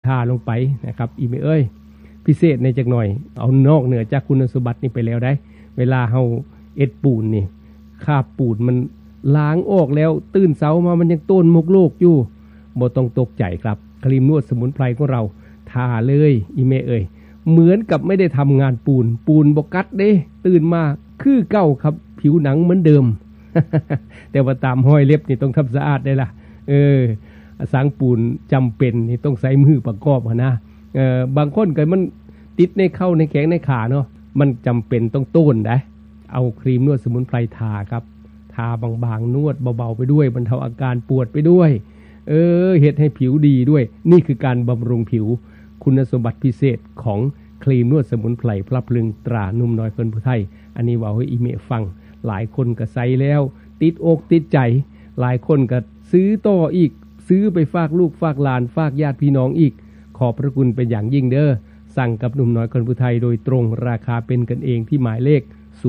ท่าลงไปนะครับอีเมเอ้ยพิเศษในจักหน่อยเอานอกเหนือจากคุณสมบัตินี่ไปแล้วได้เวลาเฮาเอ็ดปูนนี่คราบปูนมันล้างออกแล้วตื่นเช้ามามันยังต้นมกโลกอยู่บ่ต้องตกใจครับครีมนวดสมุนไพรของเราทาเลยอีเมเอ้ยเหมือนกับไม่ได้ทำงานปูนบกัดเด้ตื่นมาคือเก่าครับผิวหนังเหมือนเดิม แต่ว่าตามห้อยเล็บนี่ต้องทำสะอาดได้ล่ะสางปูนจำเป็นนี่ต้องใส่มือประกอบนะบางคนก็มันติดในเข้าในแขงในขาเนาะมันจำเป็นต้องต้นได้เอาครีมนวดสมุนไพรทาครับทาบางๆนวดเบาๆไปด้วยบรรเทาอาการปวดไปด้วยเฮ็ดให้ผิวดีด้วยนี่คือการบำรุงผิวคุณสมบัติพิเศษของครีมนวดสมุนไพรพลับพลึงตรานุ่มน้อยคนผู้ไทยอันนี้ว่าให้อีเมะฟังหลายคนก็ใส่แล้วติดอกติดใจหลายคนก็ซื้อต่ออีกซื้อไปฝากลูกฝากหลานฝากญาติพี่น้องอีกขอบพระคุณเป็นอย่างยิ่งเด้อสั่งกับหนุ่มน้อยคนผู้ไทยโดยตรงราคาเป็นกันเองที่หมายเลข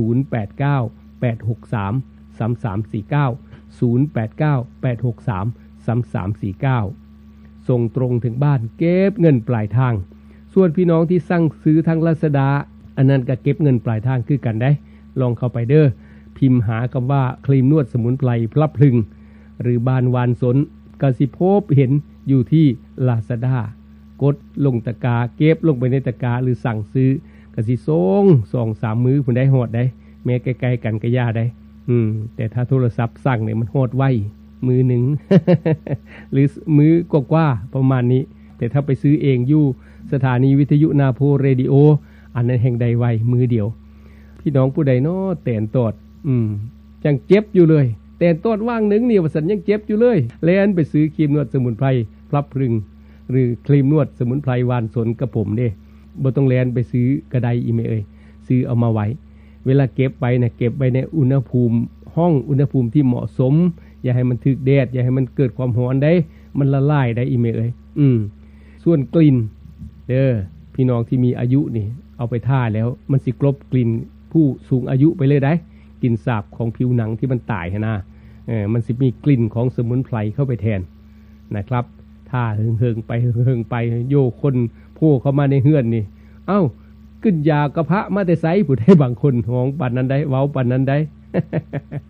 0898633349 ส่งตรงถึงบ้านเก็บเงินปลายทางส่วนพี่น้องที่สั่งซื้อทางลาซาด้าอันนั้นก็เก็บเงินปลายทางคือกันได้ลองเข้าไปเด้อพิมพ์หาคำว่าครีมนวดสมุนไพรพลับพลึงหรือบ้านวานสนกสิพบเห็นอยู่ที่ลาซาด้ากดลงตะกร้าเก็บลงไปในตะกร้าหรือสั่งซื้อกสิส่ง2-3 มื้อพุ่นได้ฮอดได้แม้ใกล้ๆกันก็ย่าได้แต่ถ้าโทรศัพท์สั่งเนี่ยมันฮอดไวมือหนึ่ง หรือมือกว่าประมาณนี้แต่ถ้าไปซื้อเองอยู่สถานีวิทยุนาโพเรดิโออันนั้นแห่งใดไวมือเดียวพี่น้องผู้ใดเนาะแตนตอดจังเจ็บอยู่เลยแตนตอดว่างหนึ่งนี่ว่าสันยังเจ็บอยู่เลยแล่นไปซื้อครีมนวดสมุนไพรพลับพลึงหรือครีมนวดสมุนไพรวานสนกระผมเด้บ่ต้องแล่นไปซื้อกระไดอีเมเอ้ยซื้อเอามาไว้เวลาเก็บไปนะเก็บไว้ในอุณหภูมิห้องอุณหภูมิที่เหมาะสมอย่าให้มันถึกแดดอย่าให้มันเกิดความร้อนได้มันละลายได้อีเมเอ้ยส่วนกลิ่นเด้อพี่น้องที่มีอายุนี่เอาไปท่าแล้วมันสิกลบกลิ่นผู้สูงอายุไปเลยได้กลิ่นสาบของผิวหนังที่มันตายนะมันสิมีกลิ่นของสมุนไพรเข้าไปแทนนะครับท่าเฮิงไปเฮิงไปโยคนโผล่เข้ามาในเฮือนนี่เอ้าขึ้นยากระพะมาแต่ไสผู้ใดบางคนห้องปานนั้นได้เว้าปานนั้นได้